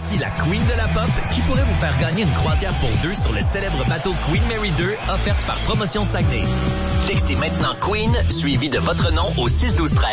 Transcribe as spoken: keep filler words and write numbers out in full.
Voici la Queen de la Pop qui pourrait vous faire gagner une croisière pour deux sur le célèbre bateau Queen Mary deux offerte par Promotion Saguenay. Textez maintenant Queen suivi de votre nom au six douze treize.